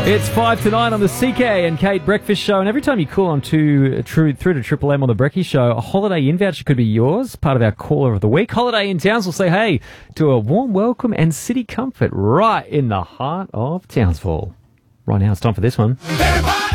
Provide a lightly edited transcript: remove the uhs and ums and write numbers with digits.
It's 5 to 9 on the CK and Kate Breakfast Show, and every time you call on through to Triple M on the Brekkie Show, a Holiday Inn voucher could be yours, part of our Caller of the Week. Holiday Inn Towns will say hey to a warm welcome and city comfort right in the heart of Townsville. Right now, it's time for this one.